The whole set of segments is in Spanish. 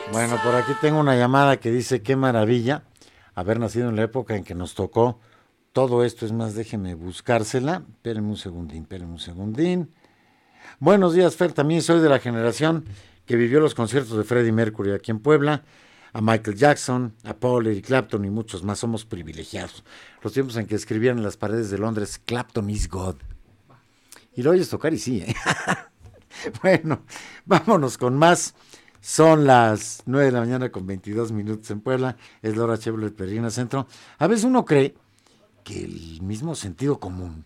Bueno, por aquí tengo una llamada que dice, qué maravilla haber nacido en la época en que nos tocó todo esto. Es más, déjeme buscársela. Espérenme un segundín, espérenme un segundín. Buenos días, Fer. También soy de la generación que vivió los conciertos de Freddie Mercury aquí en Puebla, a Michael Jackson, a Paul, Eric Clapton y muchos más. Somos privilegiados. Los tiempos en que escribían en las paredes de Londres, Clapton is God. Y lo oyes tocar y sí, ¿eh? Bueno, vámonos con más. Son las 9 de la mañana con 22 minutos en Puebla. Es la hora Chevrolet Perrina Centro. A veces uno cree que el mismo sentido común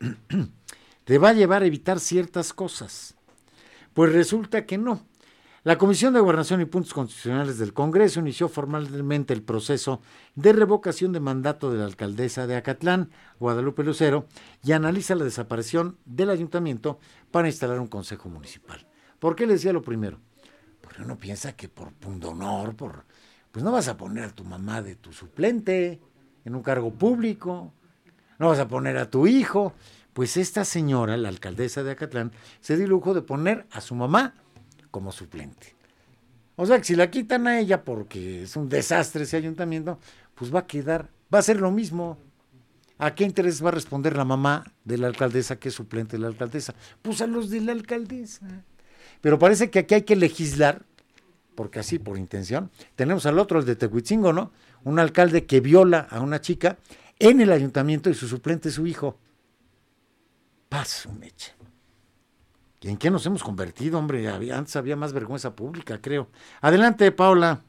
te va a llevar a evitar ciertas cosas. Pues resulta que no. La Comisión de Gobernación y Puntos Constitucionales del Congreso inició formalmente el proceso de revocación de mandato de la alcaldesa de Acatlán, Guadalupe Lucero, y analiza la desaparición del ayuntamiento para instalar un consejo municipal. ¿Por qué le decía lo primero? Porque uno piensa que por pundonor, pues no vas a poner a tu mamá de tu suplente en un cargo público, no vas a poner a tu hijo. Pues esta señora, la alcaldesa de Acatlán, se dio el lujo de poner a su mamá como suplente. O sea que si la quitan a ella porque es un desastre ese ayuntamiento, pues va a quedar, va a ser lo mismo. ¿A qué interés va a responder la mamá de la alcaldesa que es suplente de la alcaldesa? Pues a los de la alcaldesa. Pero parece que aquí hay que legislar, porque así, por intención, tenemos al otro, el de Tehuitzingo, ¿no? Un alcalde que viola a una chica en el ayuntamiento y su suplente es su hijo. Paso, mecha. ¿Y en qué nos hemos convertido, hombre? Antes había más vergüenza pública, creo. Adelante, Paula.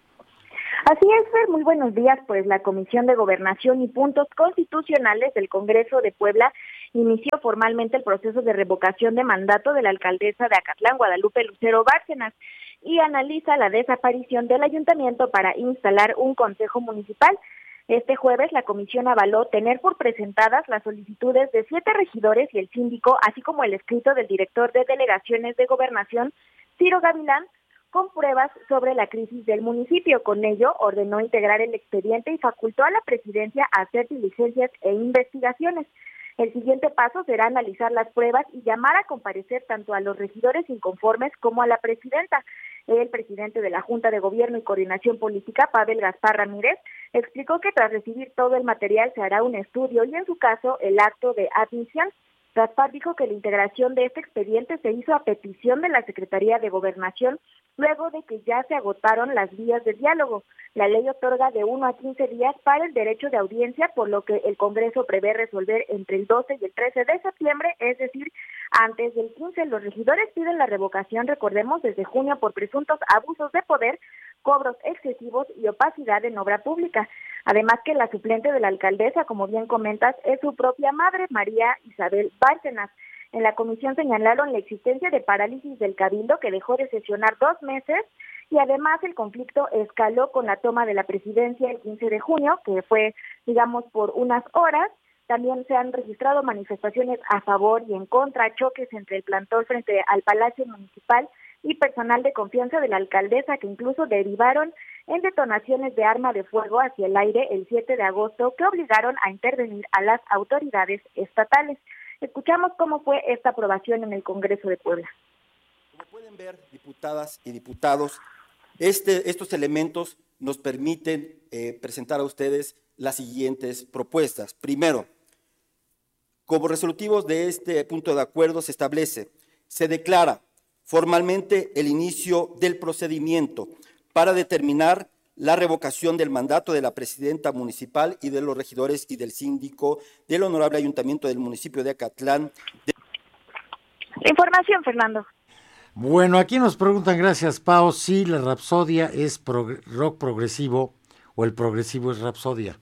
Así es, Fer, muy buenos días. Pues la Comisión de Gobernación y Puntos Constitucionales del Congreso de Puebla inició formalmente el proceso de revocación de mandato de la alcaldesa de Acatlán, Guadalupe Lucero Bárcenas, y analiza la desaparición del ayuntamiento para instalar un consejo municipal. Este jueves la comisión avaló tener por presentadas las solicitudes de 7 regidores y el síndico, así como el escrito del director de delegaciones de gobernación, Ciro Gavilán, con pruebas sobre la crisis del municipio. Con ello, ordenó integrar el expediente y facultó a la presidencia a hacer diligencias e investigaciones. El siguiente paso será analizar las pruebas y llamar a comparecer tanto a los regidores inconformes como a la presidenta. El presidente de la Junta de Gobierno y Coordinación Política, Pavel Gaspar Ramírez, explicó que tras recibir todo el material se hará un estudio y en su caso el acto de admisión. Gaspar dijo que la integración de este expediente se hizo a petición de la Secretaría de Gobernación luego de que ya se agotaron las vías de diálogo. La ley otorga de 1 a 15 días para el derecho de audiencia, por lo que el Congreso prevé resolver entre el 12 y el 13 de septiembre, es decir, antes del 15. Los regidores piden la revocación, recordemos, desde junio por presuntos abusos de poder, cobros excesivos y opacidad en obra pública. Además que la suplente de la alcaldesa, como bien comentas, es su propia madre, María Isabel Bárcenas. En la comisión señalaron la existencia de parálisis del cabildo que dejó de sesionar 2 meses y además el conflicto escaló con la toma de la presidencia el 15 de junio, que fue, digamos, por unas horas. También se han registrado manifestaciones a favor y en contra, choques entre el plantón frente al Palacio Municipal y personal de confianza de la alcaldesa que incluso derivaron en detonaciones de arma de fuego hacia el aire el 7 de agosto que obligaron a intervenir a las autoridades estatales. Escuchamos cómo fue esta aprobación en el Congreso de Puebla. Como pueden ver, diputadas y diputados, estos elementos nos permiten presentar a ustedes las siguientes propuestas. Primero, como resolutivos de este punto de acuerdo se establece, se declara formalmente el inicio del procedimiento para determinar la revocación del mandato de la presidenta municipal y de los regidores y del síndico del honorable ayuntamiento del municipio de Acatlán. La información, Fernando. Bueno, aquí nos preguntan, gracias Pau, si la Rapsodia es rock progresivo o el progresivo es Rapsodia.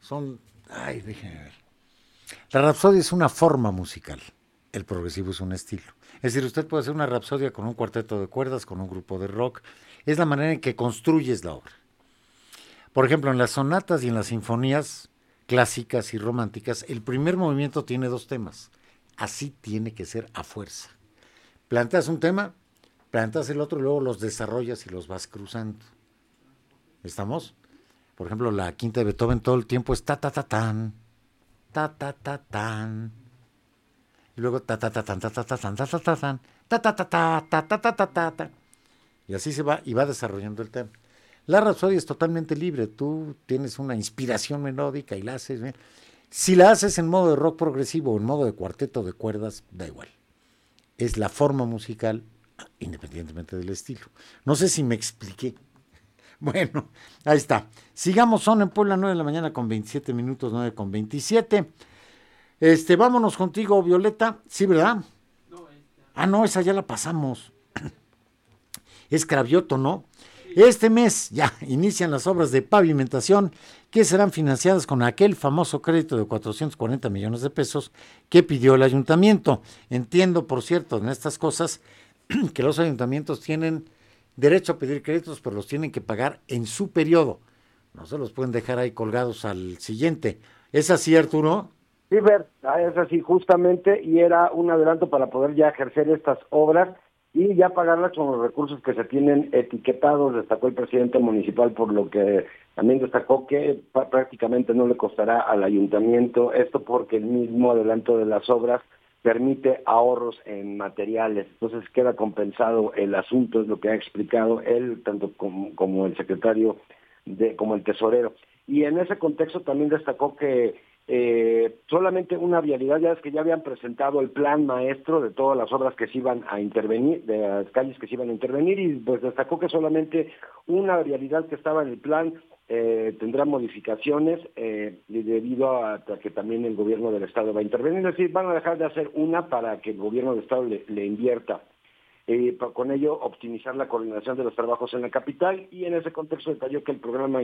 Déjenme ver. La Rapsodia es una forma musical, el progresivo es un estilo. Es decir, usted puede hacer una Rapsodia con un cuarteto de cuerdas, con un grupo de rock. Es la manera en que construyes la obra. Por ejemplo, en las sonatas y en las sinfonías clásicas y románticas, el primer movimiento tiene 2 temas. Así tiene que ser a fuerza. Planteas un tema, planteas el otro y luego los desarrollas y los vas cruzando. ¿Estamos? Por ejemplo, la quinta de Beethoven todo el tiempo es ta ta ta tan, ta ta ta tan. Y luego ta ta ta tan ta ta ta tan ta ta ta tan, ta ta ta ta ta ta ta ta ta. Y así se va y va desarrollando el tema. La Rapsodia es totalmente libre, tú tienes una inspiración melódica y la haces. Si la haces en modo de rock progresivo o en modo de cuarteto de cuerdas, da igual. Es la forma musical independientemente del estilo. No sé si me expliqué. Bueno, ahí está. Sigamos, son en Puebla 9 de la mañana con 27 minutos, 9 con 27. Vámonos contigo, Violeta. Sí, ¿verdad? No, esa ya la pasamos. Es Cravioto, ¿no? Este mes ya inician las obras de pavimentación que serán financiadas con aquel famoso crédito de 440 millones de pesos que pidió el ayuntamiento. Entiendo, por cierto, en estas cosas que los ayuntamientos tienen derecho a pedir créditos, pero los tienen que pagar en su periodo. No se los pueden dejar ahí colgados al siguiente. ¿Es así, Arturo? Sí, Bert, es así justamente, y era un adelanto para poder ya ejercer estas obras y ya pagarlas con los recursos que se tienen etiquetados, destacó el presidente municipal, por lo que también destacó que prácticamente no le costará al ayuntamiento esto porque el mismo adelanto de las obras permite ahorros en materiales, entonces queda compensado el asunto, es lo que ha explicado él, tanto como el secretario, como el tesorero. Y en ese contexto también destacó que solamente una vialidad, ya es que ya habían presentado el plan maestro de todas las obras que se iban a intervenir, de las calles que se iban a intervenir, y pues destacó que solamente una vialidad que estaba en el plan tendrá modificaciones debido a que también el gobierno del estado va a intervenir, es decir, van a dejar de hacer una para que el gobierno del estado le invierta. Con ello optimizar la coordinación de los trabajos en la capital, y en ese contexto detalló que el programa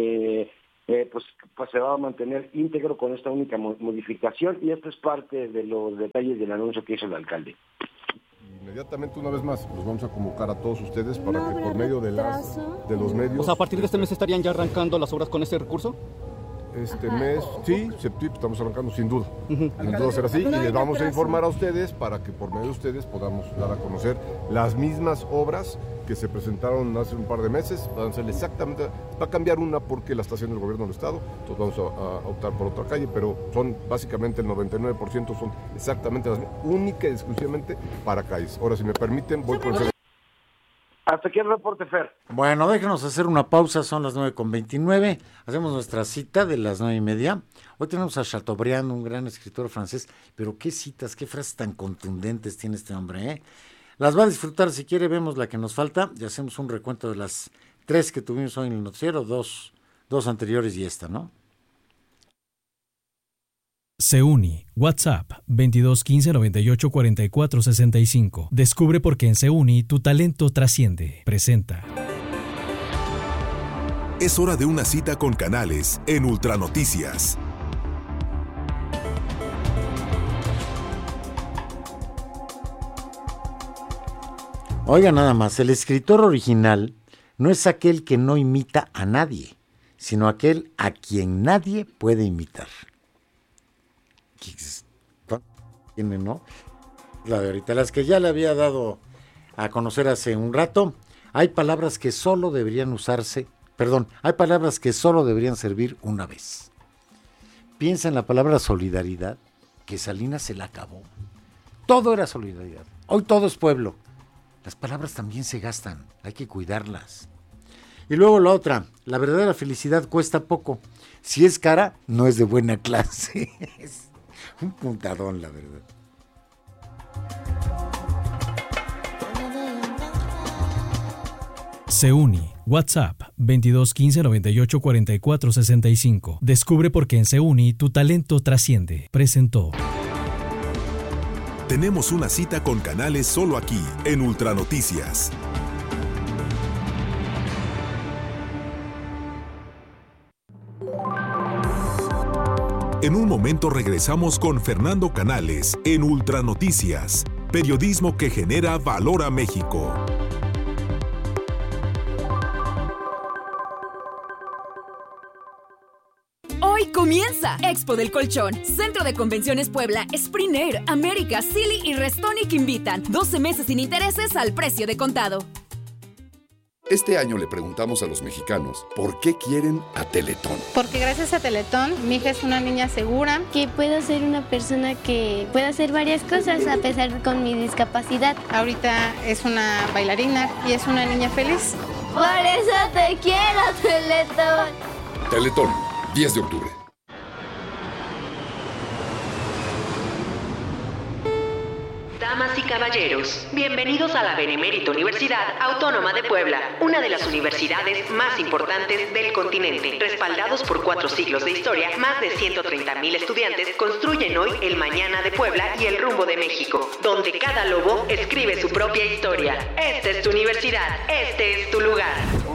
pues se va a mantener íntegro con esta única modificación, y esto es parte de los detalles del anuncio que hizo el alcalde. Inmediatamente, una vez más, los vamos a convocar a todos ustedes para que por medio de los medios... O sea, a partir de este mes estarían ya arrancando las obras con este recurso. Este mes, sí, estamos arrancando sin duda. Sin duda será así, y les vamos a informar a ustedes para que por medio de ustedes podamos dar a conocer las mismas obras que se presentaron hace un par de meses. Van a ser exactamente, va a cambiar una porque la está haciendo el gobierno del estado, entonces vamos a optar por otra calle, pero son básicamente el 99% son exactamente las mismas, única y exclusivamente para calles. Ahora, si me permiten, voy con el... Hasta aquí el reporte, Fer. Bueno, déjenos hacer una pausa, son las 9:29, hacemos nuestra cita de las 9:30. Hoy tenemos a Chateaubriand, un gran escritor francés, pero qué citas, qué frases tan contundentes tiene este hombre, ¿eh? Las va a disfrutar, si quiere vemos la que nos falta, y hacemos un recuento de las 3 que tuvimos hoy en el noticiero, dos anteriores y esta, ¿no? Seuni, WhatsApp 22 15 98 44 65. Descubre por qué en Seuni tu talento trasciende. Presenta. Es hora de una cita con Canales en Ultranoticias. Oiga, nada más, el escritor original no es aquel que no imita a nadie, sino aquel a quien nadie puede imitar. Tiene, ¿no? La de ahorita, las que ya le había dado a conocer hace un rato. Hay palabras que solo deberían hay palabras que solo deberían servir una vez. Piensa en la palabra solidaridad, que Salinas se la acabó. Todo era solidaridad. Hoy todo es pueblo. Las palabras también se gastan, hay que cuidarlas. Y luego la otra, la verdadera felicidad cuesta poco. Si es cara, no es de buena clase. Un puntadón, la verdad. Seuni, WhatsApp 22 15 98 44 65. Descubre por qué en Seuni tu talento trasciende. Presentó. Tenemos una cita con Canales solo aquí, en Ultranoticias. En un momento regresamos con Fernando Canales en Ultranoticias, periodismo que genera valor a México. Hoy comienza Expo del Colchón, Centro de Convenciones Puebla, Spring Air, América, Silly y Restonic invitan. 12 meses sin intereses al precio de contado. Este año le preguntamos a los mexicanos por qué quieren a Teletón. Porque gracias a Teletón, mi hija es una niña segura. Que puedo ser una persona que puede hacer varias cosas a pesar de con mi discapacidad. Ahorita es una bailarina y es una niña feliz. Por eso te quiero, Teletón. Teletón, 10 de octubre. Damas y caballeros, bienvenidos a la Benemérita Universidad Autónoma de Puebla, una de las universidades más importantes del continente. Respaldados por 4 siglos de historia, más de 130,000 estudiantes construyen hoy el mañana de Puebla y el rumbo de México, donde cada lobo escribe su propia historia. Esta es tu universidad, este es tu lugar.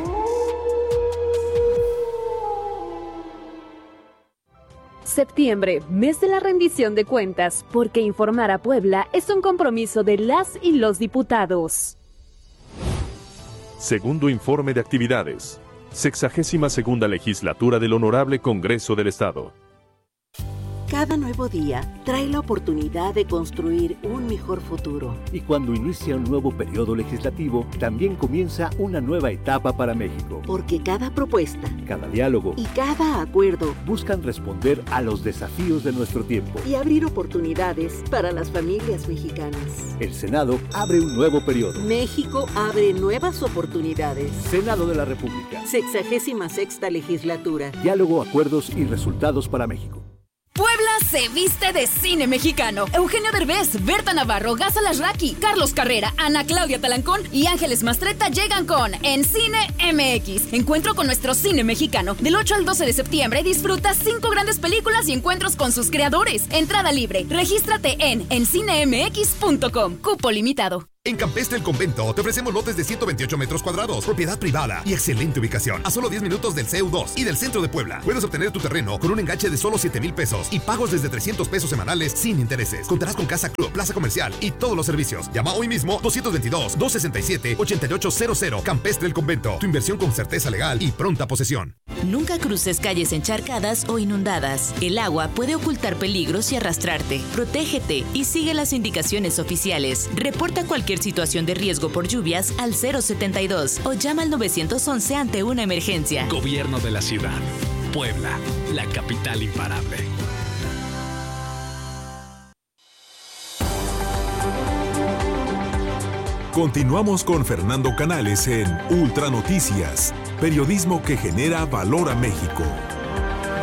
Septiembre, mes de la rendición de cuentas, porque informar a Puebla es un compromiso de las y los diputados. Segundo informe de actividades. 62ª legislatura del Honorable Congreso del Estado. Cada nuevo día trae la oportunidad de construir un mejor futuro. Y cuando inicia un nuevo periodo legislativo, también comienza una nueva etapa para México. Porque cada propuesta, cada diálogo y cada acuerdo buscan responder a los desafíos de nuestro tiempo y abrir oportunidades para las familias mexicanas. El Senado abre un nuevo periodo. México abre nuevas oportunidades. Senado de la República. 66ª legislatura. Diálogo, acuerdos y resultados para México. Puebla se viste de cine mexicano. Eugenio Derbez, Berta Navarro, Gaza Lasraki, Carlos Carrera, Ana Claudia Talancón y Ángeles Mastretta llegan con En Cine MX. Encuentro con nuestro cine mexicano. Del 8 al 12 de septiembre disfruta 5 grandes películas y encuentros con sus creadores. Entrada libre. Regístrate en encinemx.com. Cupo limitado. En Campestre El Convento te ofrecemos lotes de 128 metros cuadrados, propiedad privada y excelente ubicación, a solo 10 minutos del CEU2 y del centro de Puebla. Puedes obtener tu terreno con un enganche de solo 7,000 pesos y pagos desde 300 pesos semanales sin intereses. Contarás con casa club, plaza comercial y todos los servicios. Llama hoy mismo 222-267-8800. Campestre El Convento, tu inversión con certeza legal y pronta posesión. Nunca cruces calles encharcadas o inundadas. El agua puede ocultar peligros y arrastrarte. Protégete y sigue las indicaciones oficiales. Reporta cualquier situación de riesgo por lluvias al 072 o llama al 911 ante una emergencia. Gobierno de la ciudad. Puebla, la capital imparable. Continuamos con Fernando Canales en Ultranoticias, periodismo que genera valor a México.